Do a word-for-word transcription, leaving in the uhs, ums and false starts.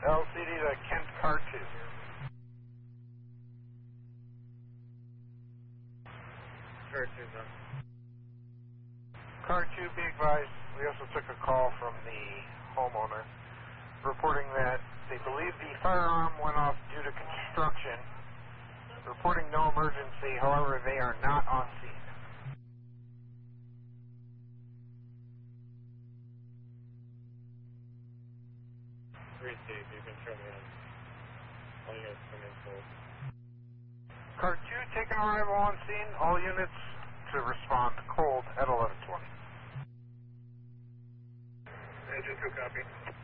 L C D to Kent Car two. Car two, done. Car two, be advised, we also took a call from the homeowner reporting that they believe the firearm went off due to construction, reporting no emergency, however, they are not on scene. Receive, you can show me on. All units come in full. Car two, taking arrival on scene, all units to respond cold at eleven twenty. Engine two, copy.